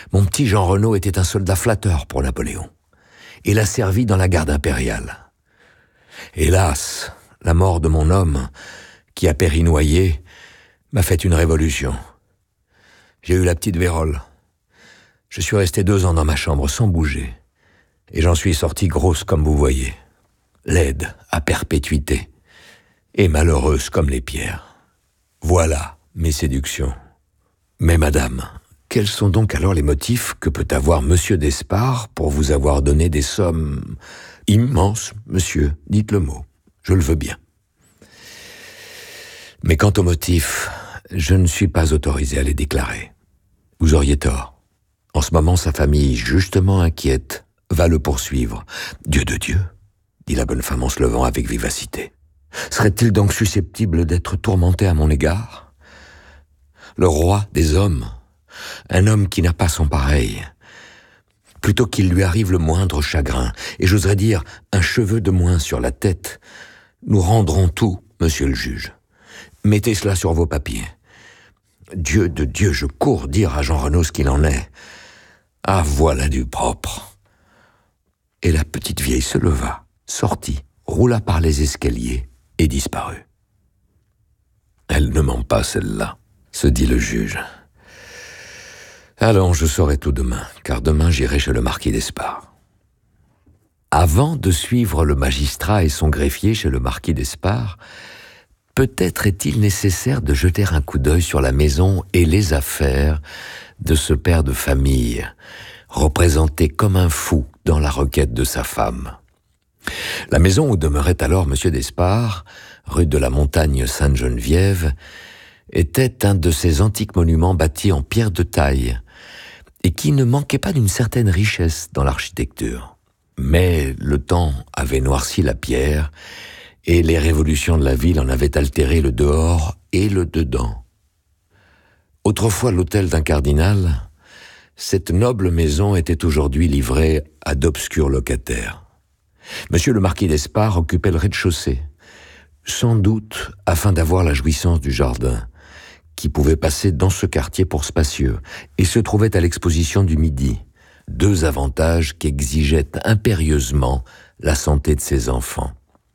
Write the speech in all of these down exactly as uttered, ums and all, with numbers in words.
Mon petit Jean Renaud était un soldat flatteur pour Napoléon. Il a servi dans la garde impériale. Hélas, la mort de mon homme, qui a péri noyé, m'a fait une révolution. J'ai eu la petite vérole. Je suis resté deux ans dans ma chambre sans bouger. Et j'en suis sorti grosse comme vous voyez. Laide à perpétuité. Et malheureuse comme les pierres. Voilà mes séductions. Mais madame, quels sont donc alors les motifs que peut avoir monsieur d'Espard pour vous avoir donné des sommes immenses, monsieur, dites le mot, je le veux bien. Mais quant aux motifs, je ne suis pas autorisé à les déclarer. Vous auriez tort. En ce moment, sa famille, justement inquiète, va le poursuivre. Dieu de Dieu, dit la bonne femme en se levant avec vivacité. Serait-il donc susceptible d'être tourmenté à mon égard? Le roi des hommes, un homme qui n'a pas son pareil, plutôt qu'il lui arrive le moindre chagrin, et j'oserais dire un cheveu de moins sur la tête, nous rendrons tout, monsieur le juge. Mettez cela sur vos papiers. Dieu de Dieu, je cours dire à Jean Renaud ce qu'il en est. Ah, voilà du propre. Et la petite vieille se leva, sortit, roula par les escaliers et disparut. Elle ne ment pas, celle-là, se dit le juge. Allons, je saurai tout demain, car demain j'irai chez le marquis d'Espard. Avant de suivre le magistrat et son greffier chez le marquis d'Espard, peut-être est-il nécessaire de jeter un coup d'œil sur la maison et les affaires de ce père de famille, représenté comme un fou dans la requête de sa femme. La maison où demeurait alors monsieur d'Espard, rue de la Montagne Sainte-Geneviève, était un de ces antiques monuments bâtis en pierre de taille et qui ne manquait pas d'une certaine richesse dans l'architecture. Mais le temps avait noirci la pierre et les révolutions de la ville en avaient altéré le dehors et le dedans. Autrefois l'hôtel d'un cardinal, cette noble maison était aujourd'hui livrée à d'obscurs locataires. Monsieur le marquis d'Espard occupait le rez-de-chaussée, sans doute afin d'avoir la jouissance du jardin, qui pouvait passer dans ce quartier pour spacieux, et se trouvait à l'exposition du Midi, deux avantages qu'exigeait impérieusement la santé de ses enfants.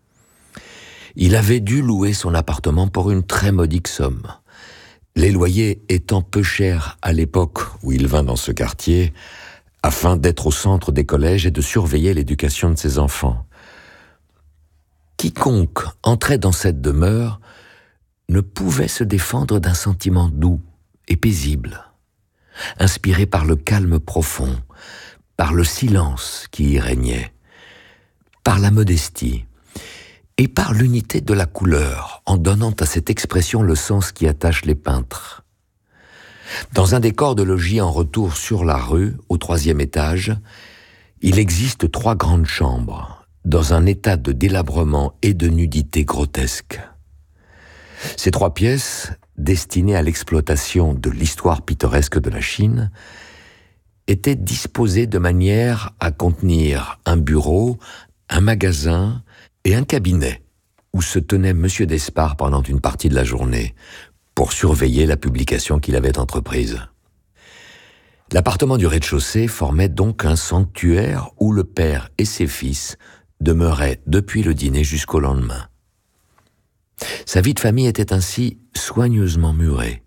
Il avait dû louer son appartement pour une très modique somme, les loyers étant peu chers à l'époque où il vint dans ce quartier, afin d'être au centre des collèges et de surveiller l'éducation de ses enfants. Quiconque entrait dans cette demeure ne pouvait se défendre d'un sentiment doux et paisible, inspiré par le calme profond, par le silence qui y régnait, par la modestie et par l'unité de la couleur, en donnant à cette expression le sens qui attache les peintres. Dans un décor de logis en retour sur la rue, au troisième étage, il existe trois grandes chambres, dans un état de délabrement et de nudité grotesque. Ces trois pièces, destinées à l'exploitation de l'histoire pittoresque de la Chine, étaient disposées de manière à contenir un bureau, un magasin et un cabinet où se tenait monsieur d'Espard pendant une partie de la journée pour surveiller la publication qu'il avait entreprise. L'appartement du rez-de-chaussée formait donc un sanctuaire où le père et ses fils demeuraient depuis le dîner jusqu'au lendemain. Sa vie de famille était ainsi soigneusement murée.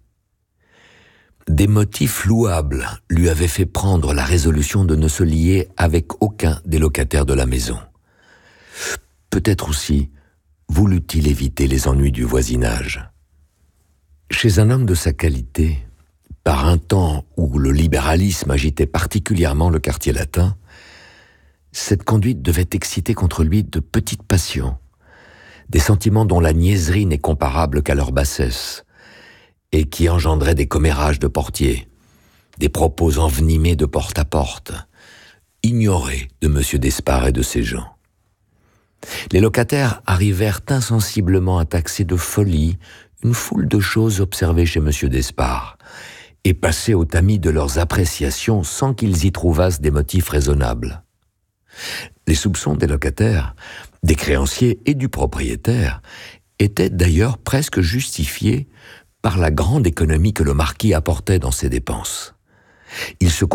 Des motifs louables lui avaient fait prendre la résolution de ne se lier avec aucun des locataires de la maison. Peut-être aussi voulut-il éviter les ennuis du voisinage. Chez un homme de sa qualité, par un temps où le libéralisme agitait particulièrement le quartier latin, cette conduite devait exciter contre lui de petites passions, des sentiments dont la niaiserie n'est comparable qu'à leur bassesse, et qui engendraient des commérages de portiers, des propos envenimés de porte à porte, ignorés de monsieur d'Espard et de ses gens. Les locataires arrivèrent insensiblement à taxer de folie une foule de choses observées chez monsieur d'Espard, et passer au tamis de leurs appréciations sans qu'ils y trouvassent des motifs raisonnables. Les soupçons des locataires, des créanciers et du propriétaire étaient d'ailleurs presque justifiés par la grande économie que le marquis apportait dans ses dépenses. Il se